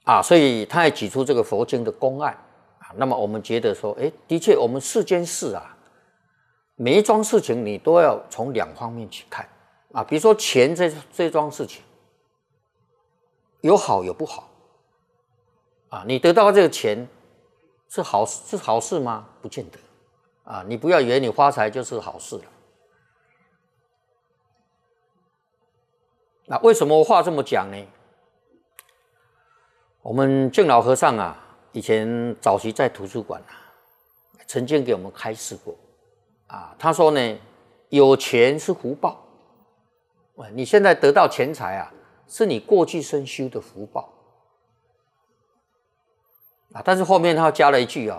所以他也举出这个佛经的公案那么我们觉得说，的确，我们世间事每一桩事情你都要从两方面去看比如说钱这桩事情，有好有不好你得到这个钱是好事吗？不见得你不要以为你发财就是好事了。那为什么我话这么讲呢？我们净老和尚以前早期在图书馆曾经给我们开示过他说呢，有钱是福报，你现在得到钱财是你过去生修的福报但是后面他加了一句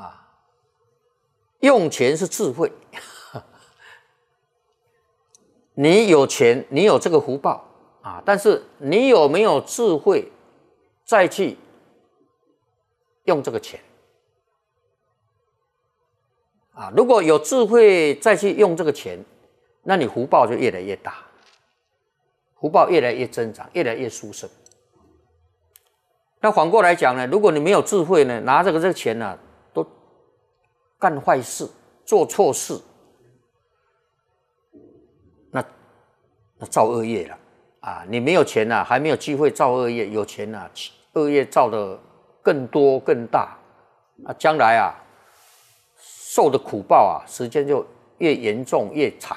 用钱是智慧你有钱，你有这个福报但是你有没有智慧再去用这个钱如果有智慧再去用这个钱，那你福报就越来越大，福报越来越增长，越来越殊胜。那反过来讲呢，如果你没有智慧呢，拿这个钱都干坏事，做错事，那造恶业了你没有钱还没有机会造恶业，有钱恶业造的更多更大将来受的苦报时间就越严重越长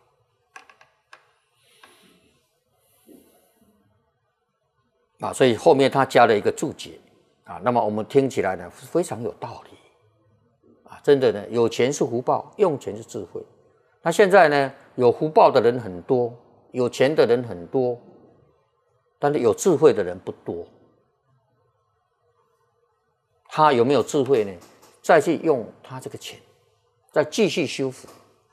所以后面他加了一个注解那么我们听起来呢非常有道理真的呢，有钱是福报，用钱是智慧。那现在呢，有福报的人很多，有钱的人很多，但是有智慧的人不多。他有没有智慧呢？再去用他这个钱，再继续修福。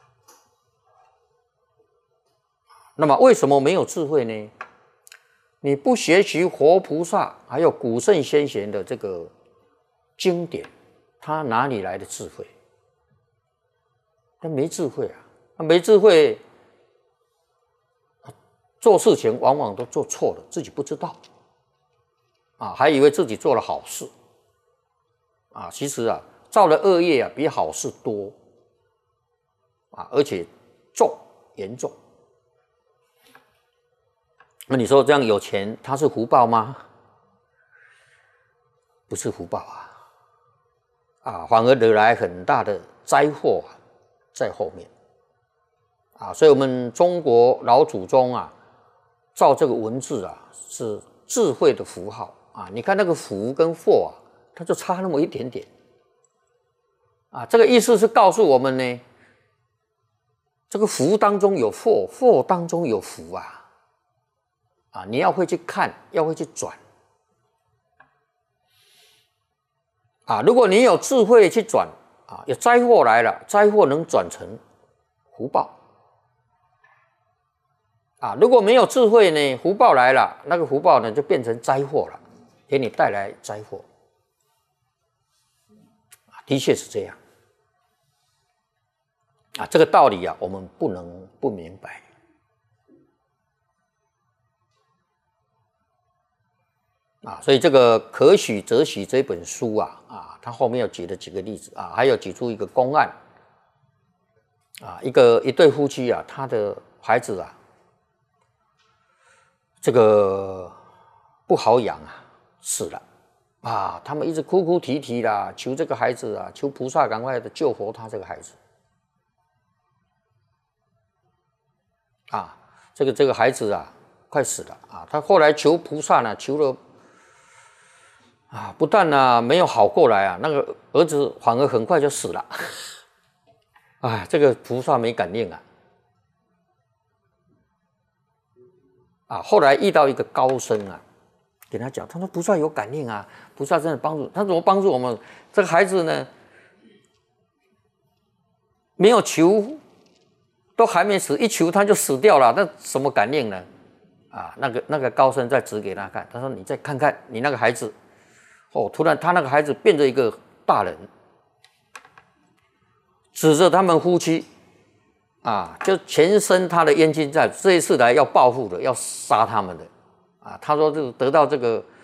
那么为什么没有智慧呢？你不学习活菩萨还有古圣先贤的这个经典，他哪里来的智慧？他没智慧他没智慧，做事情往往都做错了，自己不知道还以为自己做了好事其实造了恶业比好事多而且重严重。那你说这样有钱，他是福报吗？不是福报反而惹来很大的灾祸在后面所以我们中国老祖宗造这个文字是智慧的符号你看那个福跟祸它就差那么一点点这个意思是告诉我们呢，这个福当中有祸，祸当中有福你要会去看，要会去转如果你有智慧去转有灾祸来了，灾祸能转成福报如果没有智慧呢，福报来了，那个福报呢就变成灾祸了，给你带来灾祸的确是这样这个道理我们不能不明白所以这个可许则许这本书他后面有举了几个例子还有举出一个公案一对夫妻他的孩子这个不好养死了他们一直哭哭啼啼啦，求这个孩子求菩萨赶快的救活他这个孩子这个孩子快死了他后来求菩萨呢，求了不但没有好过来那个儿子反而很快就死了这个菩萨没感应后来遇到一个高僧跟他讲，他说菩萨有感应菩萨真的帮助他，怎么帮助我们？这个孩子呢，没有求，都还没死，一求他就死掉了，那什么感应呢？那个高僧再指给他看，他说你再看看你那个孩子，突然他那个孩子变成一个大人，指着他们夫妻就全身他的冤亲债，这一次来要报复的，要杀他们的他说这个得到这个